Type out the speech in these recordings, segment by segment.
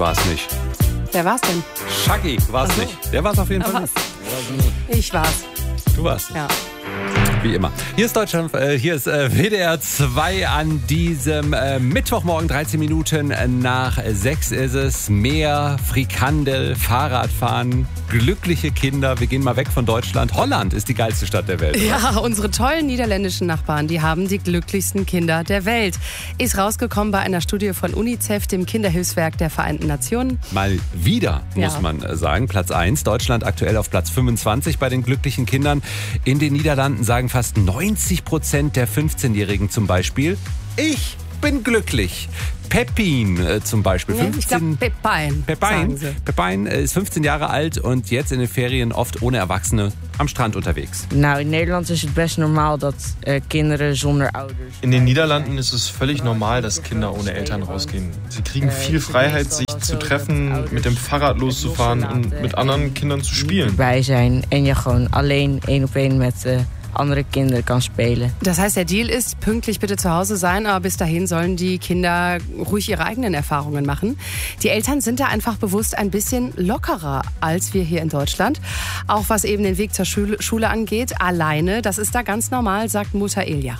war es nicht. Wer war's denn? Shaggy war es nicht. Der war es auf jeden Fall nicht. Ich war's. Du warst es. Ja. Wie immer. Hier ist Deutschland, hier ist WDR 2 an diesem Mittwochmorgen, 13 Minuten nach 6 ist es. Meer, Frikandel, Fahrradfahren, glückliche Kinder. Wir gehen mal weg von Deutschland. Holland ist die geilste Stadt der Welt. Ja, unsere tollen niederländischen Nachbarn, die haben die glücklichsten Kinder der Welt. Ist rausgekommen bei einer Studie von UNICEF, dem Kinderhilfswerk der Vereinten Nationen. Mal wieder, muss man sagen. Platz 1, Deutschland aktuell auf Platz 25 bei den glücklichen Kindern. In den Niederlanden sagen fast 90% der 15-Jährigen zum Beispiel, ich bin glücklich. Pepin zum Beispiel. Nee, ich glaube Pepijn ist 15 Jahre alt und jetzt in den Ferien oft ohne Erwachsene am Strand unterwegs. Nou, in Nederland ist es best normal, dass Kinder zonder Ouders. In den Niederlanden ist es völlig normal, dass Kinder ohne Eltern rausgehen. Sie kriegen viel Freiheit, sich zu treffen, mit dem Fahrrad loszufahren und mit anderen Kindern zu spielen. Bij zijn en je gewoon alleen 1 op 1 met andere Kinder kann spielen. Das heißt, der Deal ist, pünktlich bitte zu Hause sein, aber bis dahin sollen die Kinder ruhig ihre eigenen Erfahrungen machen. Die Eltern sind da einfach bewusst ein bisschen lockerer als wir hier in Deutschland. Auch was eben den Weg zur Schule angeht, alleine, das ist da ganz normal, sagt Mutter Ilja.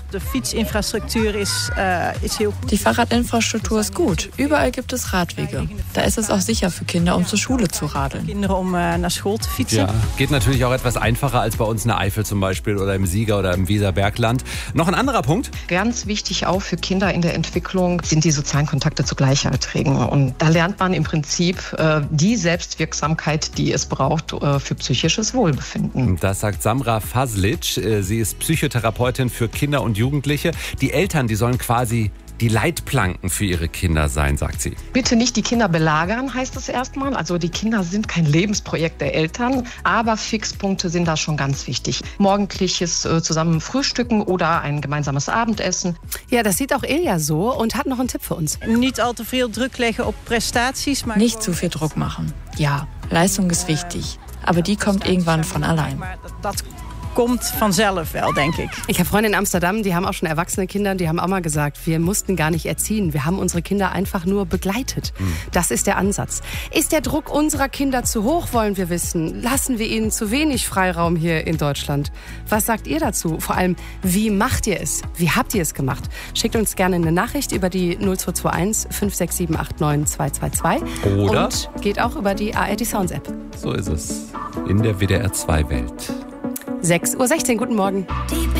Die Fahrradinfrastruktur ist gut. Überall gibt es Radwege. Da ist es auch sicher für Kinder, um zur Schule zu radeln. Ja, geht natürlich auch etwas einfacher als bei uns in der Eifel zum Beispiel oder im Sieger oder im Weserbergland. Noch ein anderer Punkt. Ganz wichtig auch für Kinder in der Entwicklung sind die sozialen Kontakte zu Gleichaltrigen. Und da lernt man im Prinzip die Selbstwirksamkeit, die es braucht für psychisches Wohlbefinden. Das sagt Samra Faslic. Sie ist Psychotherapeutin für Kinder und Jugendliche. Die Eltern, die sollen quasi die Leitplanken für ihre Kinder sein, sagt sie. Bitte nicht die Kinder belagern, heißt es erstmal. Also die Kinder sind kein Lebensprojekt der Eltern, aber Fixpunkte sind da schon ganz wichtig. Morgendliches zusammen frühstücken oder ein gemeinsames Abendessen. Ja, das sieht auch Ilja so und hat noch einen Tipp für uns. Nicht zu viel Druck machen. Ja, Leistung ist wichtig, aber die kommt irgendwann von allein. Kommt vanzelf wel, denk ich. Ich habe Freunde in Amsterdam, die haben auch schon erwachsene Kinder, die haben auch mal gesagt, wir mussten gar nicht erziehen, wir haben unsere Kinder einfach nur begleitet. Das ist der Ansatz. Ist der Druck unserer Kinder zu hoch, wollen wir wissen? Lassen wir ihnen zu wenig Freiraum hier in Deutschland? Was sagt ihr dazu? Vor allem, wie macht ihr es? Wie habt ihr es gemacht? Schickt uns gerne eine Nachricht über die 0221 567 89 222 Oder? Und geht auch über die ARD Sounds App. So ist es. In der WDR 2 Welt. 6:16 Uhr, guten Morgen.